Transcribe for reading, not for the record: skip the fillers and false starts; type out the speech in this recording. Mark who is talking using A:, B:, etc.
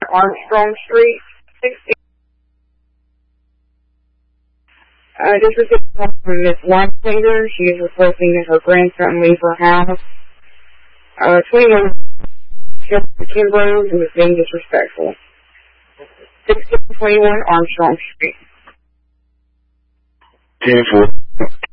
A: Armstrong Street. 16. Just received a call from Miss Weinsinger. She is requesting that her grandson leave her house. 21 Kimbrough, who was being disrespectful. 1621 Armstrong Street.
B: 10-4.